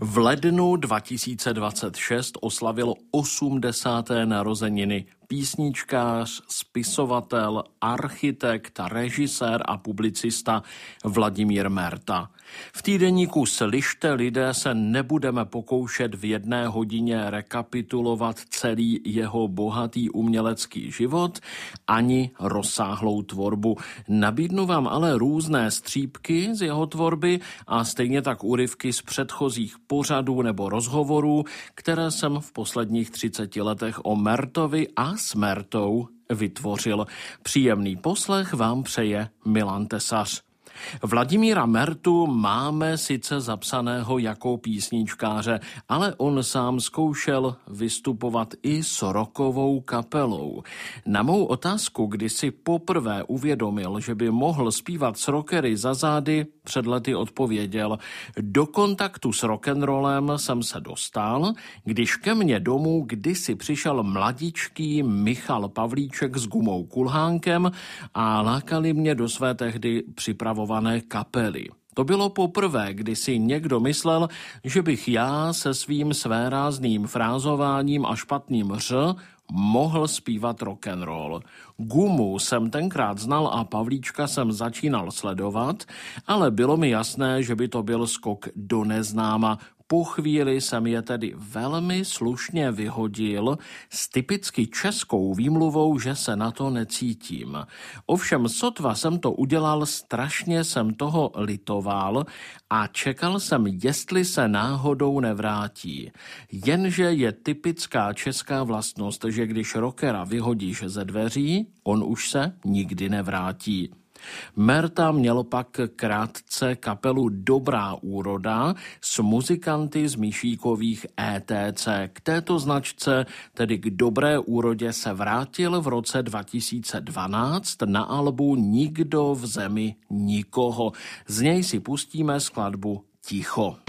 V lednu 2026 oslavil 80. narozeniny písničkář, spisovatel, architekt, režisér a publicista Vladimír Merta. V týdeníku Slyšte lidé se nebudeme pokoušet v 1 hodině rekapitulovat celý jeho bohatý umělecký život ani rozsáhlou tvorbu. Nabídnu vám ale různé střípky z jeho tvorby a stejně tak úryvky z předchozích pořadů nebo rozhovorů, které jsem v posledních 30 letech o Mertovi a s Mertou vytvořil. Příjemný poslech vám přeje Milan Tesař. Vladimíra Mertu máme sice zapsaného jako písničkáře, ale on sám zkoušel vystupovat i s rockovou kapelou. Na mou otázku, kdy si poprvé uvědomil, že by mohl zpívat s rockery za zády, před lety odpověděl: do kontaktu s rock'n'rollem jsem se dostal, když ke mně domů kdysi přišel mladičký Michal Pavlíček s Gumou Kulhánkem a lákali mě do své tehdy připravované kapely. To bylo poprvé, kdy si někdo myslel, že bych já se svým svérázným frázováním a špatným mohl zpívat rock'n'roll. Gumu jsem tenkrát znal a Pavlíčka jsem začínal sledovat, ale bylo mi jasné, že by to byl skok do neznáma. Po chvíli jsem je tedy velmi slušně vyhodil s typicky českou výmluvou, že se na to necítím. Ovšem sotva jsem to udělal, strašně jsem toho litoval a čekal jsem, jestli se náhodou nevrátí. Jenže je typická česká vlastnost, že když rockera vyhodíš ze dveří, on už se nikdy nevrátí. Merta měl pak krátce kapelu Dobrá úroda s muzikanty z Myšíkových ETC. K této značce, tedy k Dobré úrodě, se vrátil v roce 2012 na albu Nikdo v zemi nikoho. Z něj si pustíme skladbu Ticho.